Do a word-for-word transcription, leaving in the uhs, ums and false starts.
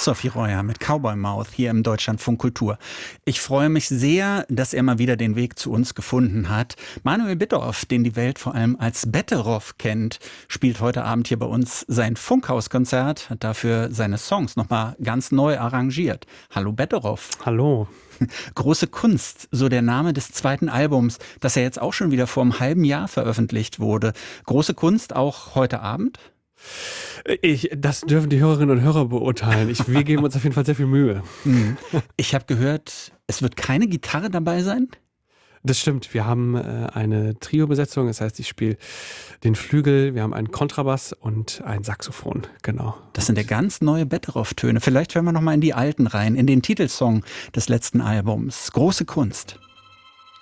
Sophie Reuer mit Cowboy Mouth hier im Deutschlandfunk Kultur. Ich freue mich sehr, dass er mal wieder den Weg zu uns gefunden hat. Manuel Bittorf, den die Welt vor allem als Betteroff kennt, spielt heute Abend hier bei uns sein Funkhauskonzert, hat dafür seine Songs nochmal ganz neu arrangiert. Hallo Betteroff. Hallo. Große Kunst, so der Name des zweiten Albums, das ja jetzt auch schon wieder vor einem halben Jahr veröffentlicht wurde. Große Kunst auch heute Abend? Ich, das dürfen die Hörerinnen und Hörer beurteilen. Ich, wir geben uns auf jeden Fall sehr viel Mühe. Ich habe gehört, es wird keine Gitarre dabei sein? Das stimmt. Wir haben äh, eine Trio-Besetzung. Das heißt, ich spiele den Flügel, wir haben einen Kontrabass und ein Saxophon. Genau. Das sind ja ganz neue Betteroff-Töne. Vielleicht hören wir noch mal in die alten rein, in den Titelsong des letzten Albums. Große Kunst.